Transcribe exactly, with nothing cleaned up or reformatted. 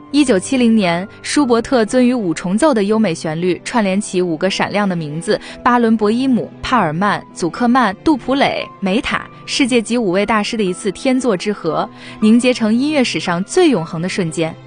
一九七零年，舒伯特遵于五重奏的优美旋律，串联起五个闪亮的名字：巴伦博伊姆、帕尔曼、祖克曼、杜普蕾、梅塔，世界级五位大师的一次天作之合，凝结成音乐史上最永恒的瞬间。